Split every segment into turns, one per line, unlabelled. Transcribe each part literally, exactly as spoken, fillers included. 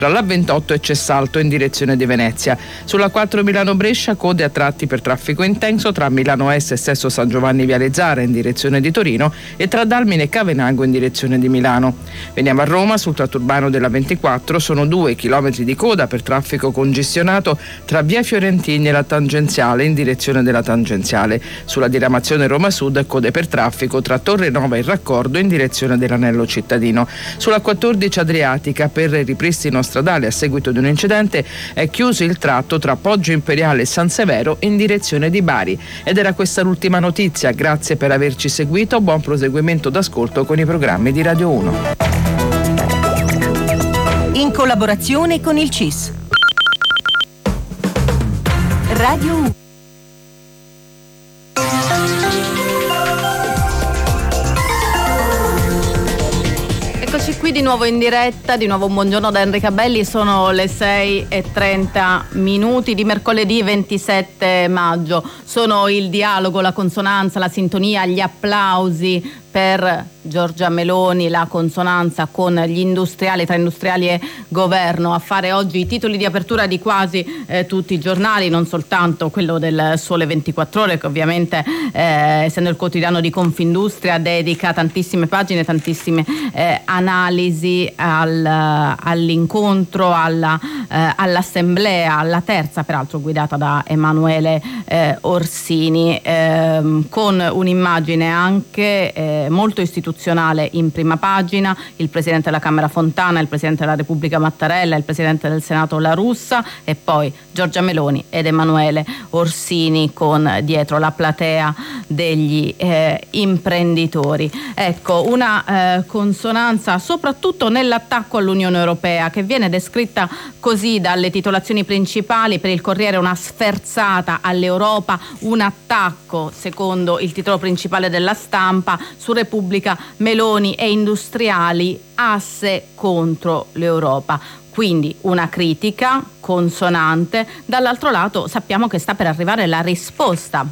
Alla ventotto è c'è salto in direzione di Venezia. Sulla quattro Milano-Brescia code a tratti per traffico intenso tra Milano Est e Sesto San Giovanni Viale Zara in direzione di Torino e tra Dalmine e Cavenago in direzione di Milano. Veniamo a Roma, sul tratto urbano della ventiquattro sono due chilometri di coda per traffico congestionato tra via Fiorentini e la tangenziale in direzione della tangenziale. Sulla diramazione Roma Sud code per traffico tra Torre Nova e Raccordo in direzione dell'anello cittadino. Sulla quattordici Adriatica per ripristino stradale a seguito di un incidente è chiuso il tratto tra Poggio Imperiale e San Severo in direzione di Bari. Ed era questa l'ultima notizia. Grazie per averci seguito, buon proseguimento d'ascolto con i programmi di Radio uno.
In collaborazione con il C I S. Radio uno.
Eccoci qui di nuovo in diretta, di nuovo un buongiorno da Enrica Belli, sono le sei e trenta minuti di mercoledì ventisette maggio. Sono il dialogo, la consonanza, la sintonia, gli applausi per Giorgia Meloni, la consonanza con gli industriali, tra industriali e governo, a fare oggi i titoli di apertura di quasi eh, tutti i giornali, non soltanto quello del Sole ventiquattro Ore, che ovviamente eh, essendo il quotidiano di Confindustria dedica tantissime pagine, tantissime eh, analisi al, all'incontro, alla, eh, all'assemblea, alla terza peraltro guidata da Emanuele eh, Orsini, eh, con un'immagine anche eh, molto istituzionale in prima pagina, il Presidente della Camera Fontana, il Presidente della Repubblica Mattarella, il Presidente del Senato La Russa e poi Giorgia Meloni ed Emanuele Orsini con dietro la platea degli eh, imprenditori. Ecco, una eh, consonanza soprattutto nell'attacco all'Unione Europea, che viene descritta così dalle titolazioni principali. Per il Corriere una sferzata all'Europa, un attacco secondo il titolo principale della Stampa. Su Repubblica, Meloni e industriali, asse contro l'Europa. Quindi una critica consonante. Dall'altro lato sappiamo che sta per arrivare la risposta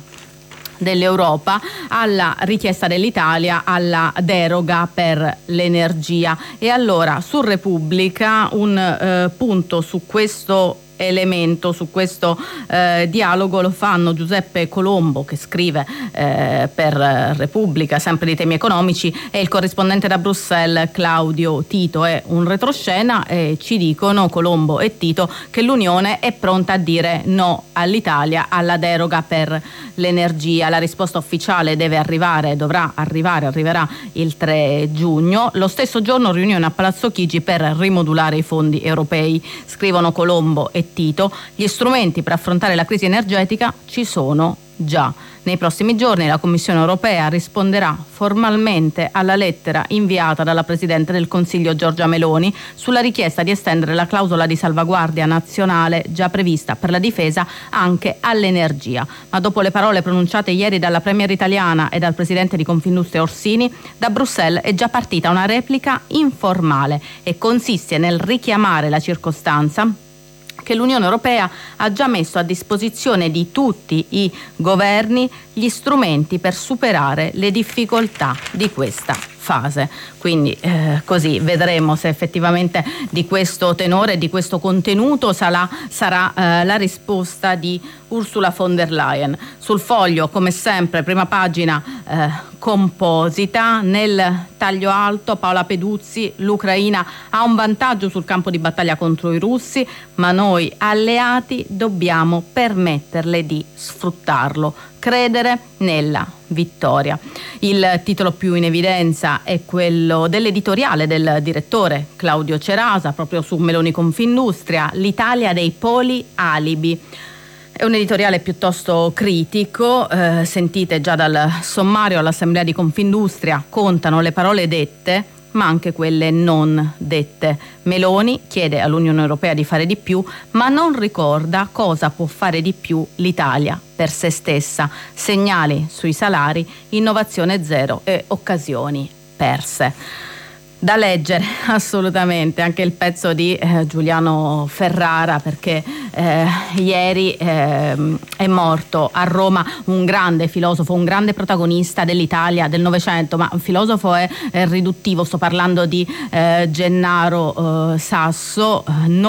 dell'Europa alla richiesta dell'Italia alla deroga per l'energia. E allora su Repubblica un eh, punto su questo elemento, su questo eh, dialogo lo fanno Giuseppe Colombo, che scrive eh, per Repubblica sempre di temi economici, e il corrispondente da Bruxelles Claudio Tito. È un retroscena e ci dicono Colombo e Tito che l'Unione è pronta a dire no all'Italia alla deroga per l'energia. La risposta ufficiale deve arrivare, dovrà arrivare, arriverà il tre giugno. Lo stesso giorno riunione a Palazzo Chigi per rimodulare i fondi europei. Scrivono Colombo e Tito, gli strumenti per affrontare la crisi energetica ci sono già. Nei prossimi giorni la Commissione europea risponderà formalmente alla lettera inviata dalla Presidente del Consiglio Giorgia Meloni sulla richiesta di estendere la clausola di salvaguardia nazionale già prevista per la difesa anche all'energia. Ma dopo le parole pronunciate ieri dalla Premier italiana e dal Presidente di Confindustria Orsini, da Bruxelles è già partita una replica informale e consiste nel richiamare la circostanza che l'Unione Europea ha già messo a disposizione di tutti i governi gli strumenti per superare le difficoltà di questa fase. Quindi eh, così vedremo se effettivamente di questo tenore, di questo contenuto sarà, sarà eh, la risposta di Ursula von der Leyen. Sul Foglio, come sempre, prima pagina eh, composita, nel taglio alto Paola Peduzzi: l'Ucraina ha un vantaggio sul campo di battaglia contro i russi, ma noi alleati dobbiamo permetterle di sfruttarlo, credere nella vittoria. Il titolo più in evidenza è quello dell'editoriale del direttore Claudio Cerasa, proprio su Meloni Confindustria, l'Italia dei poli alibi. È un editoriale piuttosto critico, eh, sentite già dal sommario all'Assemblea di Confindustria, contano le parole dette ma anche quelle non dette. Meloni chiede all'Unione Europea di fare di più, ma non ricorda cosa può fare di più l'Italia per se stessa. Segnali sui salari, innovazione zero e occasioni perse. Da leggere assolutamente, anche il pezzo di eh, Giuliano Ferrara, perché eh, ieri eh, è morto a Roma un grande filosofo, un grande protagonista dell'Italia del Novecento, ma un filosofo è, è riduttivo, sto parlando di eh, Gennaro eh, Sasso.